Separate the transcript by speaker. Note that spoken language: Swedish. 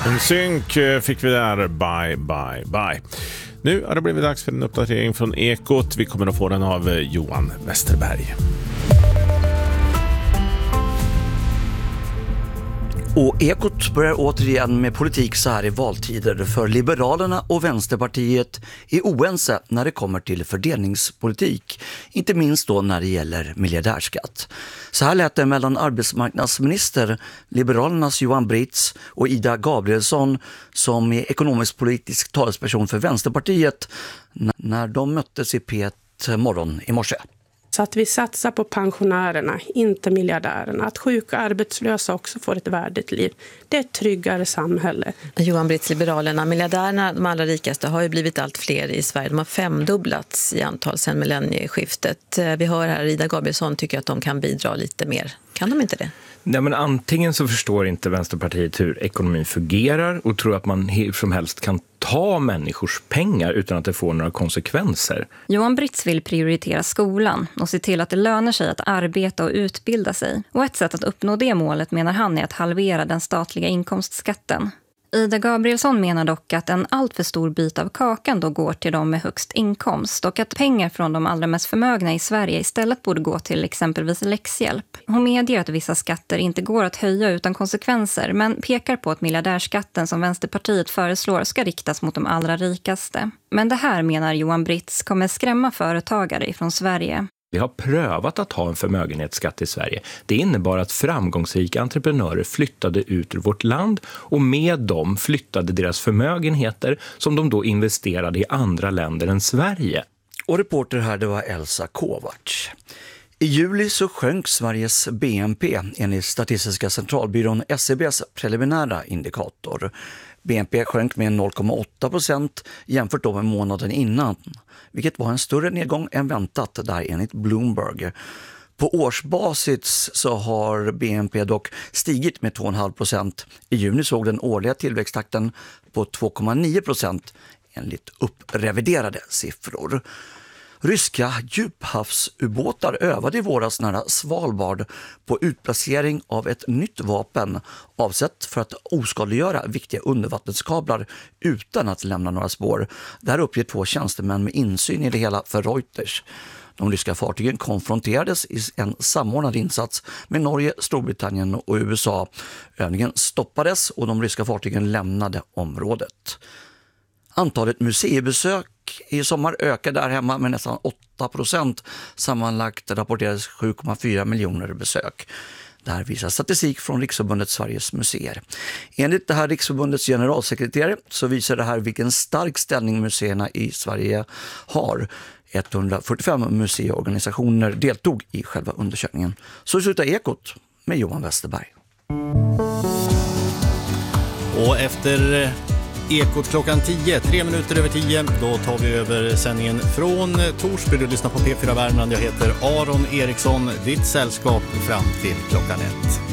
Speaker 1: En synk fick vi där. Bye. Nu har det blivit dags för en uppdatering från Ekot. Vi kommer att få den av Johan Westerberg.
Speaker 2: Och Ekot börjar återigen med politik så här i valtider, för Liberalerna och Vänsterpartiet är oense när det kommer till fördelningspolitik, inte minst då när det gäller miljardärskatt. Så här lät det mellan arbetsmarknadsminister, Liberalernas Johan Britz och Ida Gabrielsson, som är ekonomisk-politisk talesperson för Vänsterpartiet, när de möttes i P1 morgon i morse.
Speaker 3: Så att vi satsar på pensionärerna, inte miljardärerna. Att sjuka arbetslösa också får ett värdigt liv. Det är ett tryggare samhälle.
Speaker 4: Johan Britz, Liberalerna. Miljardärerna, de allra rikaste, har ju blivit allt fler i Sverige. De har 5-dubblats i antal sedan millennieskiftet. Vi hör här Ida Gabrielsson tycker att de kan bidra lite mer. Kan de inte det?
Speaker 5: Nej, men antingen så förstår inte Vänsterpartiet hur ekonomin fungerar och tror att man hur som helst kan ta människors pengar utan att det får några konsekvenser.
Speaker 6: Johan Britz vill prioritera skolan och se till att det lönar sig att arbeta och utbilda sig. Och ett sätt att uppnå det målet menar han är att halvera den statliga inkomstskatten. Ida Gabrielsson menar dock att en alltför stor bit av kakan då går till de med högst inkomst och att pengar från de allra mest förmögna i Sverige istället borde gå till exempelvis läxhjälp. Hon medger att vissa skatter inte går att höja utan konsekvenser, men pekar på att miljardärskatten som Vänsterpartiet föreslår ska riktas mot de allra rikaste. Men det här, menar Johan Britz, kommer skrämma företagare ifrån Sverige.
Speaker 5: Vi har prövat att ha en förmögenhetsskatt i Sverige. Det innebar att framgångsrika entreprenörer flyttade ut ur vårt land och med dem flyttade deras förmögenheter som de då investerade i andra länder än Sverige.
Speaker 2: Och reporter här, det var Elsa Kovacs. I juli så sjönk Sveriges BNP enligt Statistiska centralbyrån SCBs preliminära indikator. BNP sjönk med 0,8% jämfört med månaden innan, vilket var en större nedgång än väntat där enligt Bloomberg. På årsbasis så har BNP dock stigit med 2,5%. I juni såg den årliga tillväxttakten på 2,9% enligt uppreviderade siffror. Ryska djuphavsubåtar övade i våras nära Svalbard på utplacering av ett nytt vapen avsett för att oskadliggöra viktiga undervattenskablar utan att lämna några spår. Där uppger 2 tjänstemän med insyn i det hela för Reuters. De ryska fartygen konfronterades i en samordnad insats med Norge, Storbritannien och USA. Övningen stoppades och de ryska fartygen lämnade området. Antalet museibesök i sommar ökade där hemma med nästan 8%. Sammanlagt rapporterades 7,4 miljoner besök. Det här visar statistik från Riksförbundet Sveriges museer. Enligt det här Riksförbundets generalsekreterare så visar det här vilken stark ställning museerna i Sverige har. 145 museiorganisationer deltog i själva undersökningen. Så slutar Ekot med Johan Westerberg.
Speaker 7: Och efter Ekot klockan 10, 3 minuter över 10, då tar vi över sändningen från Torsby. Du lyssnar på P4 Värmland. Jag heter Aron Eriksson, ditt sällskap fram till klockan 1.